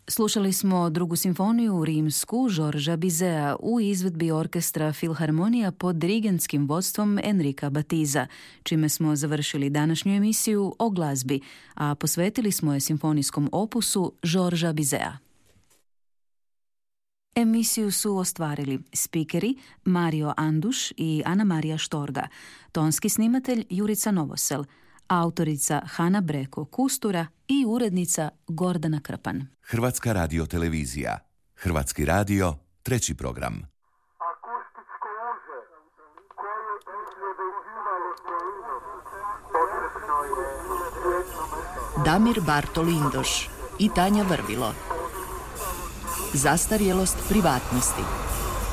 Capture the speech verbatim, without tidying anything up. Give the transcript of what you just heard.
Slušali smo drugu simfoniju rimsku Georgesa Bizeta u izvedbi orkestra Filharmonija pod dirigentskim vodstvom Enrika Batiza, čime smo završili današnju emisiju o glazbi, a posvetili smo je simfonijskom opusu Georgesa Bizeta. Emisiju su ostvarili spikeri Mario Anduš i Ana Marija Štorga, tonski snimatelj Jurica Novosel, autorica Hana Breko Kustura i urednica Gordana Krpan. Hrvatska radiotelevizija. Hrvatski radio, treći program. Akustičko uže, koje izglede živalo svojino, potrebno je jedno. Damir Bartol Indoš i Tanja Vrvilo. Zastarjelost privatnosti.